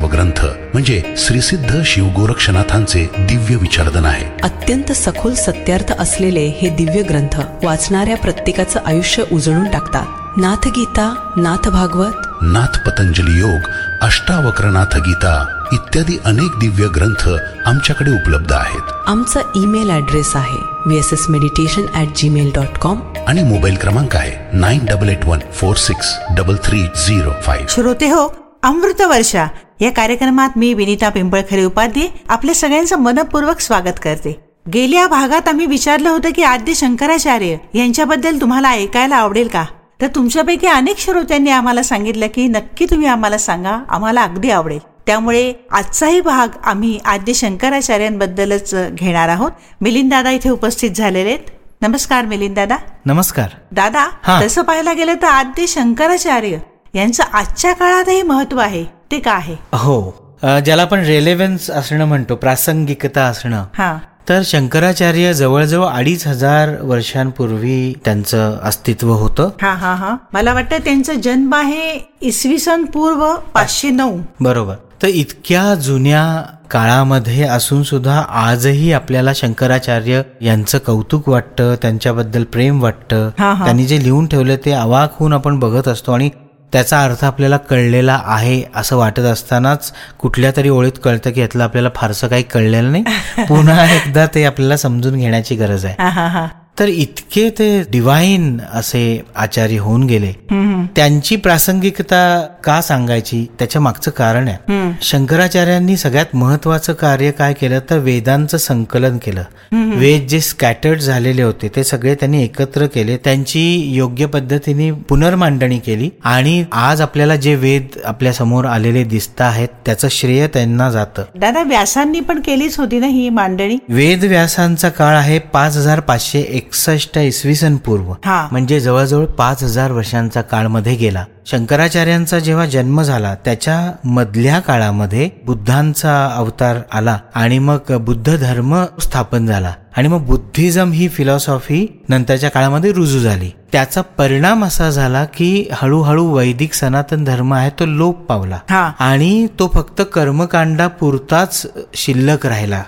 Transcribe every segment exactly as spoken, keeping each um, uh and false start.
ग्रंथ म्हणजे श्रीसिद्ध शिव गोरक्षनाथांचे दिव्य विचारधन आहे. अत्यंत सखोल सत्यार्थ असलेले हे दिव्य ग्रंथ वाचणाऱ्या प्रत्येकाचं आयुष्य उजळून टाकतात. नाथ गीता, नाथ भागवत, नाथ पतंजली योग, अष्टावक्रनाथ गीता इत्यादी अनेक दिव्य ग्रंथ आमच्याकडे उपलब्ध आहेत. आमचा ईमेल ॲड्रेस आहे V S S meditation at Gmail dot com आणि मोबाईल क्रमांक आहे nine double eight one four six double three zero five. श्रोते हो, अमृत वर्षा या कार्यक्रमात मी विनिता पिंपळखरे उपाध्ये आपल्या सगळ्यांचं मनपूर्वक स्वागत करते. गेल्या भागात आम्ही विचारलं होतं की आद्य शंकराचार्य यांच्याबद्दल तुम्हाला ऐकायला आवडेल का. तर तुमच्यापैकी अनेक श्रोत्यांनी आम्हाला सांगितलं की नक्की तुम्ही आम्हाला सांगा, आम्हाला अगदी आवडेल. त्यामुळे आजचाही भाग आम्ही आद्य शंकराचार्यांबद्दलच घेणार आहोत. मिलिंद दादा इथे उपस्थित झालेले आहेत. नमस्कार मिलिंद दादा. नमस्कार दादा. तसं पाहायला गेलं तर आद्य शंकराचार्य यांचं आजच्या काळातही महत्व आहे, ते का आहे? हो, ज्याला आपण रेलेव्हन्स असणं म्हणतो, प्रासंगिकता असणं. हा, तर शंकराचार्य जवळजवळ अडीच हजार वर्षांपूर्वी त्यांचं अस्तित्व होतं. हा हा हा मला वाटतं त्यांचा जन्म आहे इसवी सन पूर्व पाचशे नऊ. बरोबर. तर इतक्या जुन्या काळामध्ये असून सुद्धा आजही आपल्याला शंकराचार्य यांचं कौतुक वाटतं, त्यांच्याबद्दल प्रेम वाटतं. त्यांनी जे लिहून ठेवलं ते अवाक होऊन आपण बघत असतो आणि त्याचा अर्थ आपल्याला कळलेला आहे असं वाटत असतानाच कुठल्या तरी ओळीत कळतं की यातलं आपल्याला फारसं काही कळलेलं नाही. पुन्हा एकदा ते आपल्याला समजून घेण्याची गरज आहे. तर इतके ते डिवाइन असे आचार्य होऊन गेले. त्यांची प्रासंगिकता का सांगायची, त्याच्या मागचं कारण आहे. शंकराचार्यांनी सगळ्यात महत्वाचं कार्य काय केलं तर वेदांचं संकलन केलं. वेद जे स्कॅटर्ड झालेले होते ते सगळे त्यांनी एकत्र केले, त्यांची योग्य पद्धतीने पुनर्मांडणी केली आणि आज आपल्याला जे वेद आपल्या समोर आलेले दिसत आहेत त्याचं श्रेय त्यांना जातं. दादा, व्यासांनी पण केलीच होती ना ही मांडणी. वेद व्यासांचा काळ आहे पाच हजार पाचशे एकसष्ट इसवी सन पूर्व, म्हणजे जवळजवळ पाच हजार वर्षांचा काळ मध्ये गेला. शंकराचार्यांचा जेव्हा जन्म झाला त्याच्या मधल्या काळामध्ये बुद्धांचा अवतार आला आणि मग बुद्ध धर्म स्थापन झाला आणि मग बुद्धिझम ही फिलॉसॉफी नंतरच्या काळामध्ये रुजू झाली. त्याचा परिणाम असा झाला की हळूहळू वैदिक सनातन धर्म आहे तो लोप पावला आणि तो फक्त कर्मकांडापुरताच शिल्लक राहिला.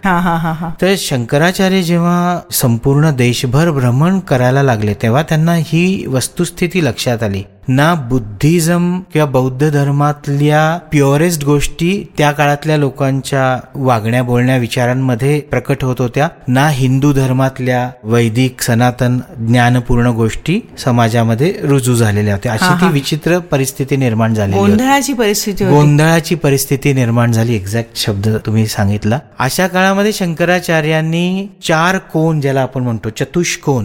तर शंकराचार्य जेव्हा संपूर्ण देशभर भ्रमण करायला लागले तेव्हा त्यांना ही वस्तुस्थिती लक्षात आली. ना बुद्धिझम किंवा बौद्ध धर्मातल्या प्युअरेस्ट गोष्टी त्या काळातल्या लोकांच्या वागण्या बोलण्या विचारांमध्ये प्रकट होत होत्या, ना हिंदू धर्मातल्या वैदिक सनातन ज्ञानपूर्ण गोष्टी समाजामध्ये रुजू झालेल्या होत्या. अशी ती विचित्र परिस्थिती निर्माण झाली, गोंधळाची परिस्थिती गोंधळाची परिस्थिती निर्माण झाली. एक्झॅक्ट शब्द तुम्ही सांगितला. अशा काळामध्ये शंकराचार्यांनी चार कोन, ज्याला आपण म्हणतो चतुष्कोन,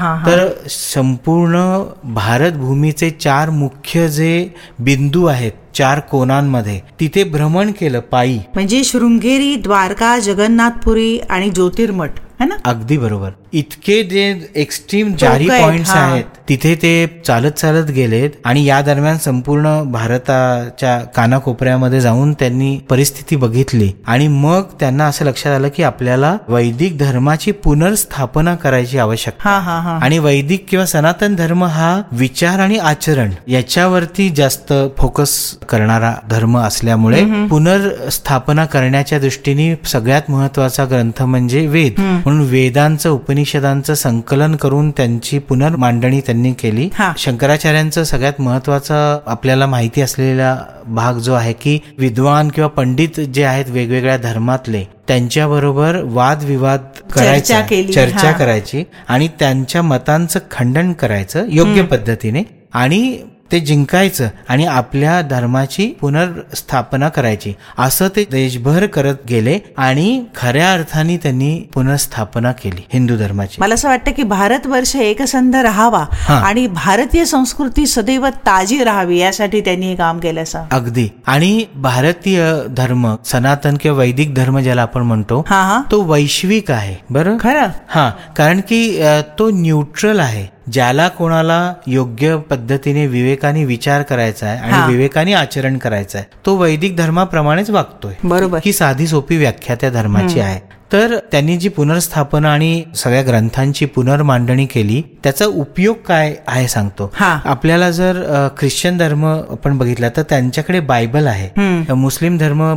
तर संपूर्ण भारत भूमीचे चार मुख्य जे बिंदू आहेत चार कोणांमध्ये तिथे भ्रमण केलं पायी. म्हणजे शृंगेरी, द्वारका, जगन्नाथपुरी आणि ज्योतिर्मठ, है ना? अगदी बरोबर. इतके जे एक्स्ट्रीम जारी पॉइंट्स आहेत तिथे ते चालत चालत गेलेत आणि या दरम्यान संपूर्ण भारताच्या कानाकोपऱ्यामध्ये जाऊन त्यांनी परिस्थिती बघितली आणि मग त्यांना असं लक्षात आलं की आपल्याला वैदिक धर्माची पुनर्स्थापना करायची आवश्यकता. आणि वैदिक किंवा सनातन धर्म हा विचार आणि आचरण याच्यावरती जास्त फोकस करणारा धर्म असल्यामुळे पुनर्स्थापना करण्याच्या दृष्टीने सगळ्यात महत्वाचा ग्रंथ म्हणजे वेद. म्हणून वेदांचं उपनिषदांचं संकलन करून त्यांची पुनर्मांडणी त्यांनी केली. शंकराचार्यांचं सगळ्यात महत्वाचा आपल्याला माहिती असलेला भाग जो आहे की विद्वान किंवा पंडित जे आहेत वेगवेगळ्या धर्मातले त्यांच्याबरोबर वादविवाद करायचा, चर्चा करायची आणि त्यांच्या मतांचं खंडन करायचं योग्य पद्धतीने आणि ते जिंकायचं आणि आपल्या धर्माची पुनर्स्थापना करायची. असं ते देशभर करत गेले आणि खऱ्या अर्थाने त्यांनी पुनर्स्थापना केली हिंदू धर्माची. मला असं वाटतं की भारतवर्ष एकसंध राहावा आणि भारतीय संस्कृती सदैव ताजी राहावी यासाठी त्यांनी हे काम केलं असं. अगदी. आणि भारतीय धर्म, सनातन किंवा वैदिक धर्म ज्याला आपण म्हणतो, तो वैश्विक आहे. बरं, खरं. हा, कारण की तो न्यूट्रल आहे. ज्याला कोणाला योग्य पद्धतीने विवेकाने विचार करायचा आहे आणि विवेकाने आचरण करायचं आहे तो वैदिक धर्माप्रमाणेच वागतोय. बरोबर. ही साधी सोपी व्याख्या त्या धर्माची आहे. तर त्यांनी जी पुनर्स्थापना आणि सगळ्या ग्रंथांची पुनर्मांडणी केली त्याचा उपयोग काय आहे सांगतो. आपल्याला जर ख्रिश्चन धर्म आपण बघितला तर त्यांच्याकडे बायबल आहे. मुस्लिम धर्म